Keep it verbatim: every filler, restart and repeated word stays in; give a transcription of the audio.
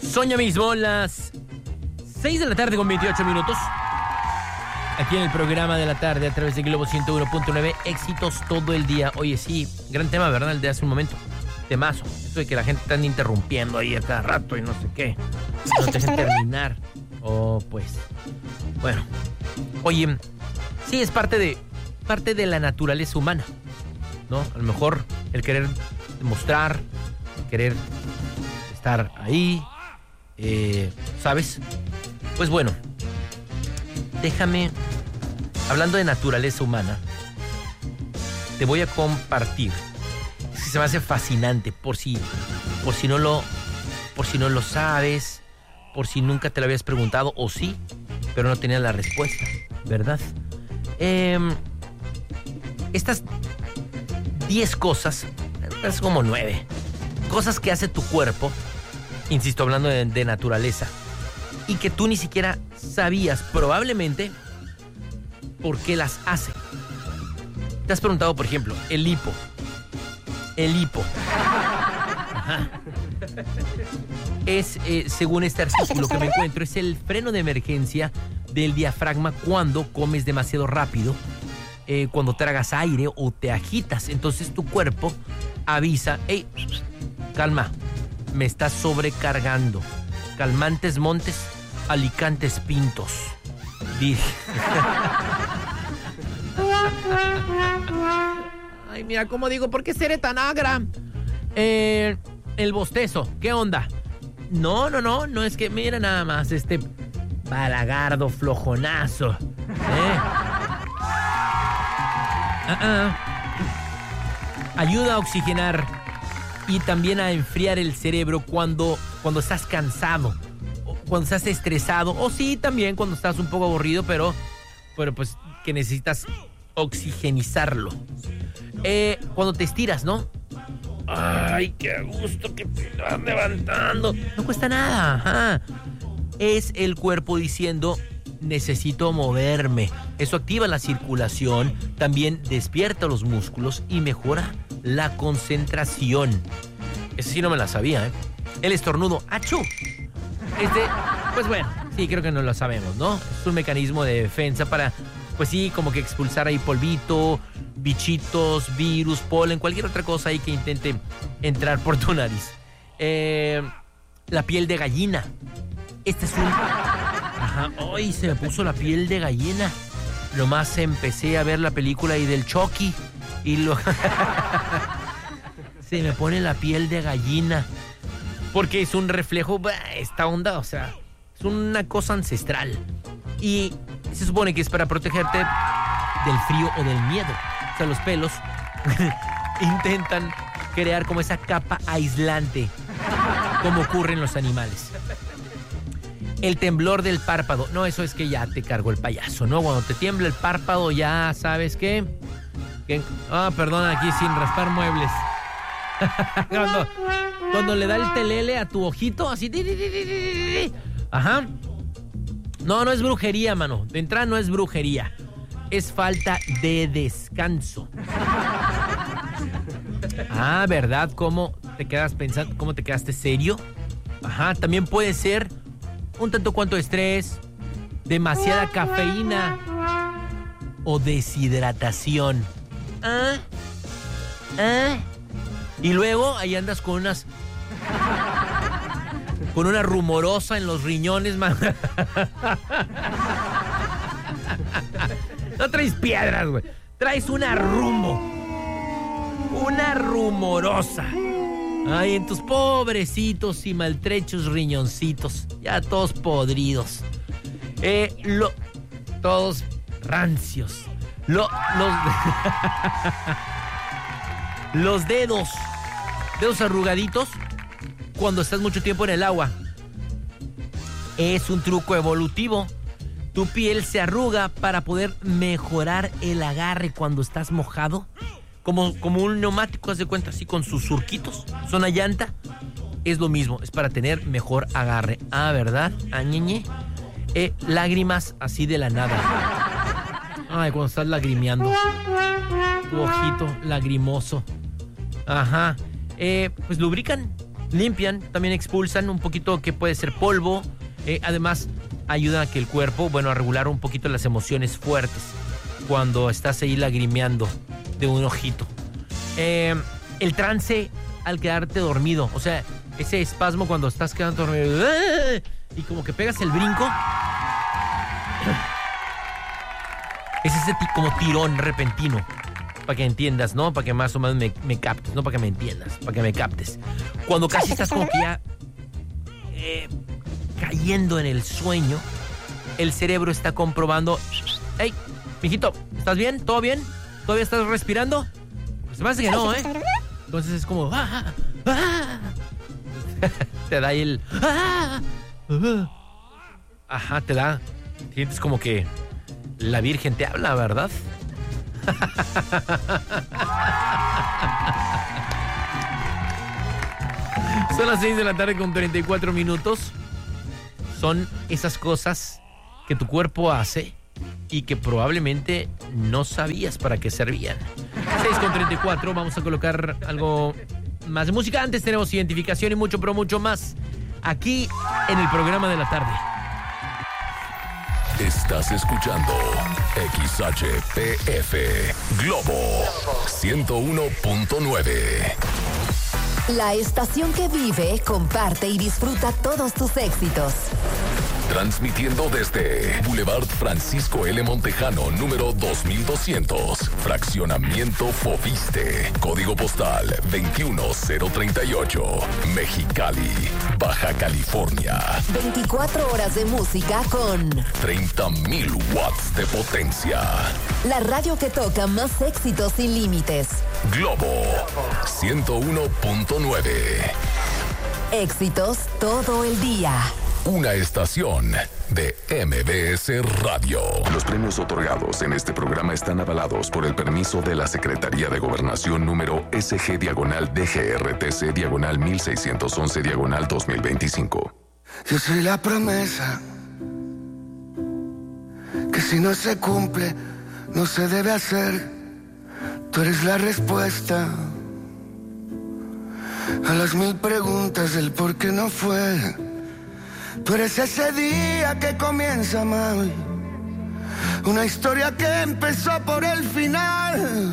Son ya mismo las seis de la tarde con veintiocho minutos. Aquí en el programa de la tarde a través de Globo ciento uno punto nueve. Éxitos todo el día. Oye, sí, gran tema, ¿verdad? El de hace un momento. Temazo. Eso de que la gente está interrumpiendo ahí a cada rato y no sé qué. No te dejan terminar. Oh, pues. Bueno. Oye, sí, es parte de, parte de la naturaleza humana, ¿no? A lo mejor el querer demostrar, el querer estar ahí, eh, ¿sabes? Pues bueno, déjame, hablando de naturaleza humana, te voy a compartir. Es que se me hace fascinante, por si, por si no lo, por si no lo sabes, por si nunca te lo habías preguntado, o sí, pero no tenías la respuesta, ¿verdad? Eh, estas diez cosas, es como nueve, cosas que hace tu cuerpo, insisto, hablando de, de naturaleza, y que tú ni siquiera sabías probablemente por qué las hace. Te has preguntado, por ejemplo, el hipo. El hipo. Ajá. Es, eh, según este artículo que me encuentro, es el freno de emergencia del diafragma cuando comes demasiado rápido, eh, cuando tragas aire o te agitas. Entonces tu cuerpo avisa, hey, calma, me estás sobrecargando. Calmantes montes, alicantes pintos. Dije. Ay, mira, ¿cómo digo? ¿Por qué seré tan agra? Eh, el bostezo, ¿qué onda? No, no, no, no es que, mira nada más, este balagardo flojonazo. ¿Eh? Uh-uh. Ayuda a oxigenar y también a enfriar el cerebro cuando, cuando estás cansado, cuando estás estresado, o sí, también cuando estás un poco aburrido, pero, pero pues que necesitas oxigenizarlo. Eh, cuando te estiras, ¿no? Ay, qué a gusto que te vas levantando. No cuesta nada. Ajá. Es el cuerpo diciendo, necesito moverme. Eso activa la circulación, también despierta los músculos y mejora la concentración. Eso sí no me la sabía, ¿eh? El estornudo, ¡achú! Este, pues bueno, sí, creo que no lo sabemos, ¿no? Es un mecanismo de defensa para, pues sí, como que expulsar ahí polvito, bichitos, virus, polen, cualquier otra cosa ahí que intente entrar por tu nariz. Eh, la piel de gallina. Este es un... Ajá, ¡ay! Se me puso la piel de gallina. Nomás empecé a ver la película ahí del Chucky y lo... Se me pone la piel de gallina. Porque es un reflejo, esta onda, o sea, es una cosa ancestral. Y se supone que es para protegerte del frío o del miedo. O sea, los pelos intentan crear como esa capa aislante, como ocurre en los animales. El temblor del párpado. No, eso es que ya te cargó el payaso, ¿no? Cuando te tiembla el párpado ya sabes que... que ah, perdón, aquí sin raspar muebles. cuando, cuando le da el telele a tu ojito, así... Ajá. No, no es brujería, mano. De entrada no es brujería. Es falta de descanso. Ah, ¿verdad? ¿Cómo te quedas pensando? ¿Cómo te quedaste serio? Ajá, también puede ser un tanto cuanto estrés, demasiada cafeína o deshidratación. ¿Ah? ¿Ah? Y luego ahí andas con unas... con una rumorosa en los riñones, man. No traes piedras, güey. Traes una rumo. Una rumorosa. Ay, en tus pobrecitos y maltrechos riñoncitos. Ya todos podridos. Eh, lo... Todos rancios. Lo... Los... los dedos. Dedos arrugaditos cuando estás mucho tiempo en el agua. Es un truco evolutivo. Tu piel se arruga para poder mejorar el agarre cuando estás mojado. Como, como un neumático, haz de cuenta, así con sus surquitos. Zona llanta. Es lo mismo, es para tener mejor agarre. Ah, ¿verdad? Ah, ñeñe. Eh, lágrimas así de la nada. Ay, cuando estás lagrimeando. Tu ojito lagrimoso. Ajá. Eh, pues lubrican. limpian, también expulsan un poquito que puede ser polvo. Eh, además, ayudan a que el cuerpo, bueno, a regular un poquito las emociones fuertes cuando estás ahí lagrimeando de un ojito. Eh, el trance al quedarte dormido, o sea, ese espasmo cuando estás quedando dormido y como que pegas el brinco. Es ese t- como tirón repentino. Para que entiendas, ¿no? Para que más o menos me, me captes, no para que me entiendas, para que me captes. Cuando casi estás como que ya eh, cayendo en el sueño, el cerebro está comprobando. Hey, mijito, ¿estás bien? ¿Todo bien? ¿Todavía estás respirando? Pues se me hace que no, ¿eh? Entonces es como... ¡Ah! ¡Ah! Te da ahí el... ¡Ah! ¡Ah! Ajá, te da... Sientes como que la Virgen te habla, ¿verdad? Son las seis de la tarde con treinta y cuatro minutos. Son esas cosas que tu cuerpo hace y que probablemente no sabías para qué servían. seis con treinta y cuatro, vamos a colocar algo más de música. Antes tenemos identificación y mucho, pero mucho más aquí en el programa de la tarde. Estás escuchando X H P F Globo ciento uno punto nueve. La estación que vive, comparte y disfruta todos tus éxitos. Transmitiendo desde Boulevard Francisco L. Montejano, número dos mil doscientos, Fraccionamiento Foviste, Código Postal veintiuno cero treinta y ocho, Mexicali, Baja California. veinticuatro horas de música con treinta mil watts de potencia. la radio que toca más éxitos sin límites. Globo ciento uno punto nueve. Éxitos todo el día. Una estación de M B S Radio. Los premios otorgados en este programa están avalados por el permiso de la Secretaría de Gobernación número S G diagonal D G R T C diagonal mil seiscientos once diagonal dos mil veinticinco. Yo soy la promesa que si no se cumple, no se debe hacer. Tú eres la respuesta a las mil preguntas del por qué no fue. Tú eres ese día que comienza mal, una historia que empezó por el final.